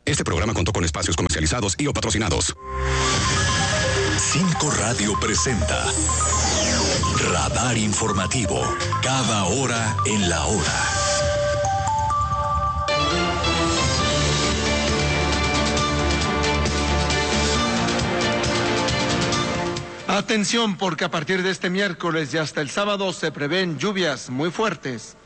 Este programa contó con espacios comercializados y o patrocinados. 5 Radio presenta Radar Informativo, cada hora en la hora. Atención, porque a partir de este miércoles y hasta el sábado se prevén lluvias muy fuertes.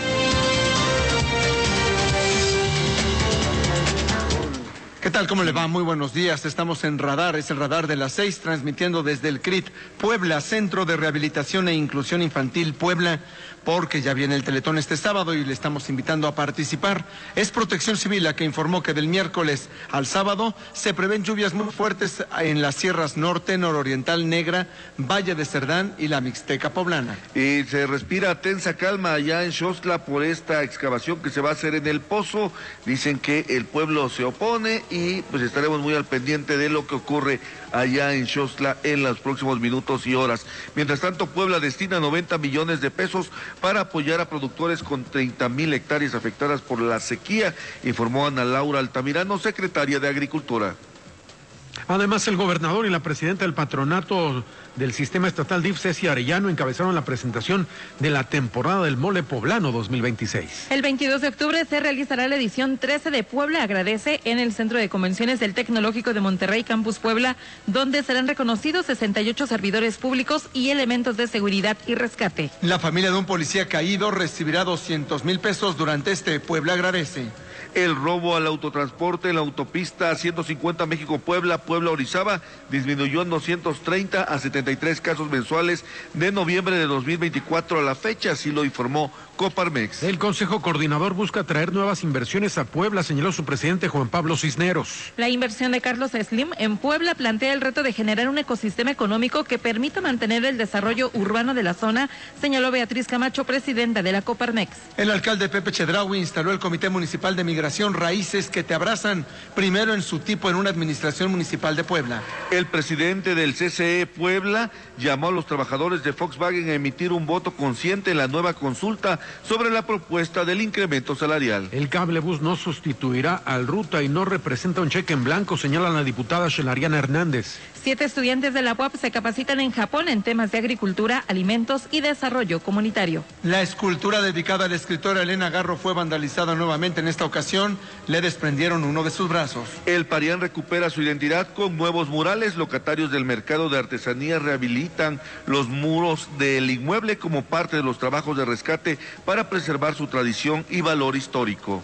¿Qué tal? ¿Cómo le va? Muy buenos días. Estamos en Radar, es el Radar de las 6, transmitiendo desde el CRIT Puebla, Centro de Rehabilitación e Inclusión Infantil Puebla, porque ya viene el Teletón este sábado y le estamos invitando a participar. Es Protección Civil la que informó que del miércoles al sábado se prevén lluvias muy fuertes en las sierras norte, nororiental, Negra, Valle de Cerdán y la Mixteca Poblana. Y se respira tensa calma allá en Xostla por esta excavación que se va a hacer en el pozo. Dicen que el pueblo se opone y pues estaremos muy al pendiente de lo que ocurre allá en Xostla en los próximos minutos y horas. Mientras tanto, Puebla destina 90 millones de pesos para apoyar a productores con 30,000 hectáreas afectadas por la sequía, informó Ana Laura Altamirano, secretaria de Agricultura. Además, el gobernador y la presidenta del patronato del sistema estatal DIF, Ceci Arellano, encabezaron la presentación de la temporada del mole poblano 2026. El 22 de octubre se realizará la edición 13 de Puebla Agradece en el Centro de Convenciones del Tecnológico de Monterrey, Campus Puebla, donde serán reconocidos 68 servidores públicos y elementos de seguridad y rescate. La familia de un policía caído recibirá 200,000 pesos durante este Puebla Agradece. El robo al autotransporte en la autopista 150 México-Puebla, Puebla-Orizaba, disminuyó en 230 a 73 casos mensuales de noviembre de 2024 a la fecha, así lo informó Coparmex. El Consejo Coordinador busca traer nuevas inversiones a Puebla, señaló su presidente Juan Pablo Cisneros. La inversión de Carlos Slim en Puebla plantea el reto de generar un ecosistema económico que permita mantener el desarrollo urbano de la zona, señaló Beatriz Camacho, presidenta de la Coparmex. El alcalde Pepe Chedraui instaló el Comité Municipal de Migración Raíces que te abrazan, primero en su tipo en una administración municipal de Puebla. El presidente del CCE Puebla llamó a los trabajadores de Volkswagen a emitir un voto consciente en la nueva consulta sobre la propuesta del incremento salarial. El cablebús no sustituirá al Ruta y no representa un cheque en blanco, señala la diputada Shelariana Hernández. 7 estudiantes de la UAP se capacitan en Japón en temas de agricultura, alimentos y desarrollo comunitario. La escultura dedicada a la escritora Elena Garro fue vandalizada nuevamente. En esta ocasión le desprendieron uno de sus brazos. El Parián recupera su identidad con nuevos murales. Locatarios del mercado de artesanía rehabilitan los muros del inmueble como parte de los trabajos de rescate para preservar su tradición y valor histórico.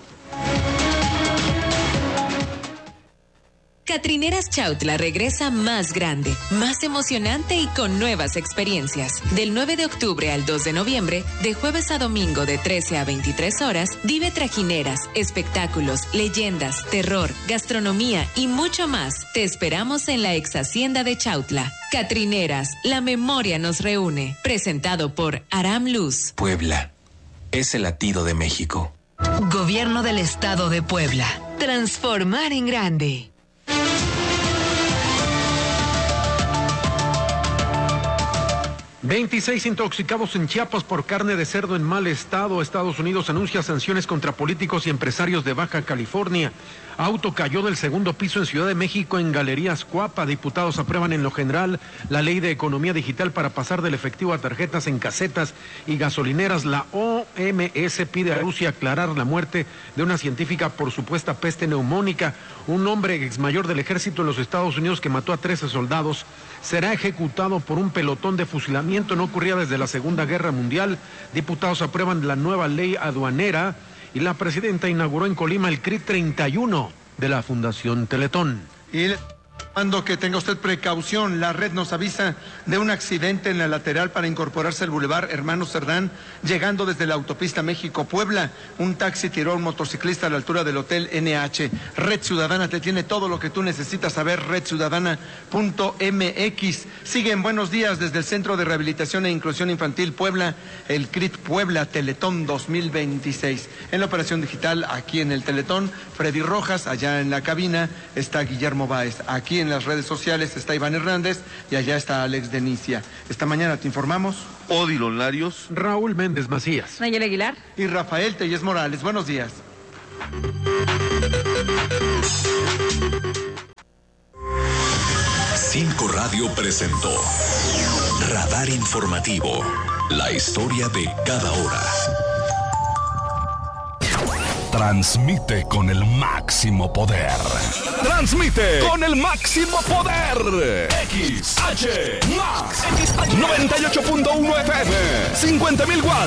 Catrineras Chautla regresa más grande, más emocionante y con nuevas experiencias. Del 9 de octubre al 2 de noviembre, de jueves a domingo de 13 a 23 horas, vive trajineras, espectáculos, leyendas, terror, gastronomía y mucho más. Te esperamos en la ex hacienda de Chautla. Catrineras, la memoria nos reúne. Presentado por Aram Luz. Puebla es el latido de México. Gobierno del Estado de Puebla. Transformar en grande. 26 intoxicados en Chiapas por carne de cerdo en mal estado. Estados Unidos anuncia sanciones contra políticos y empresarios de Baja California. Auto cayó del segundo piso en Ciudad de México en Galerías Cuapa. Diputados aprueban en lo general la ley de economía digital para pasar del efectivo a tarjetas en casetas y gasolineras. La OMS pide a Rusia aclarar la muerte de una científica por supuesta peste neumónica. Un hombre exmayor del ejército en los Estados Unidos que mató a 13 soldados será ejecutado por un pelotón de fusilamiento. No ocurría desde la Segunda Guerra Mundial. Diputados aprueban la nueva ley aduanera y la presidenta inauguró en Colima el CRIT 31 de la Fundación Teletón. Y mando que tenga usted precaución, la red nos avisa de un accidente en la lateral para incorporarse al bulevar Hermano Cerdán, llegando desde la autopista México-Puebla. Un taxi tiró a un motociclista a la altura del Hotel NH. Red Ciudadana te tiene todo lo que tú necesitas saber, redciudadana.mx. Siguen Buenos Días desde el Centro de Rehabilitación e Inclusión Infantil Puebla, el CRIT Puebla Teletón 2026. En la operación digital, aquí en el Teletón, Freddy Rojas, allá en la cabina está Guillermo Báez. Aquí en las redes sociales está Iván Hernández y allá está Alex Denicia. Esta mañana te informamos Odilon Larios, Raúl Méndez Macías, Nayel Aguilar y Rafael Tellez Morales. Buenos días. Cinco Radio presentó Radar Informativo, la historia de cada hora. Transmite con el máximo poder. Transmite con el máximo poder. XH Max 98.1 FM, 50,000 watts.